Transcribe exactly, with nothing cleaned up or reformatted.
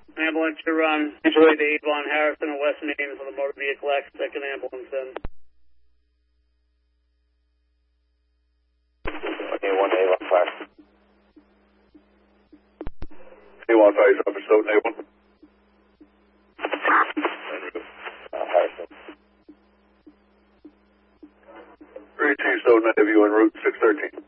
Ambulance to run usually to Avon Harrison and West Main for the motor vehicle accident. Second ambulance in. A one, A one fire. A one fire is up for Stoughton, A one. Uh, Harrison. three two Stoughton, have you en route six thirteen.